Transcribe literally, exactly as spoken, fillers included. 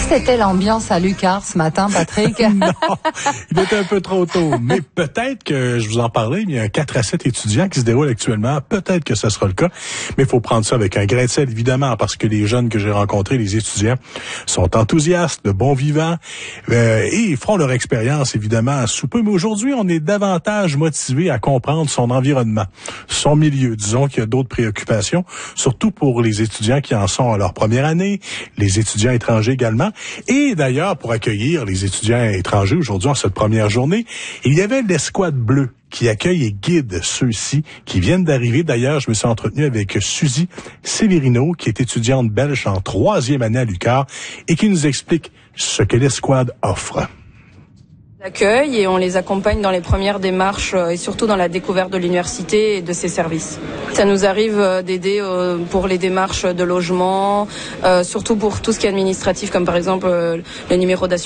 C'était l'ambiance à Lucar ce matin, Patrick? Non, il était un peu trop tôt. Mais peut-être que, je vous en parlais, il y a un quatre à sept étudiants qui se déroulent actuellement. Peut-être que ce sera le cas. Mais il faut prendre ça avec un grain de sel, évidemment, parce que les jeunes que j'ai rencontrés, les étudiants, sont enthousiastes, de bons vivants, euh, et ils feront leur expérience, évidemment, sous peu. Mais aujourd'hui, on est davantage motivé à comprendre son environnement, son milieu. Disons qu'il y a d'autres préoccupations, surtout pour les étudiants qui en sont à leur première année, les étudiants étrangers également. Et d'ailleurs, pour accueillir les étudiants étrangers aujourd'hui en cette première journée, il y avait l'Escouade Bleue qui accueille et guide ceux-ci qui viennent d'arriver. D'ailleurs, je me suis entretenu avec Suzy Severino, qui est étudiante belge en troisième année à l'UQAR et qui nous explique ce que l'Escouade offre. Accueil et on les accompagne dans les premières démarches et surtout dans la découverte de l'université et de ses services. Ça nous arrive d'aider pour les démarches de logement, surtout pour tout ce qui est administratif, comme par exemple le numéro d'assurance.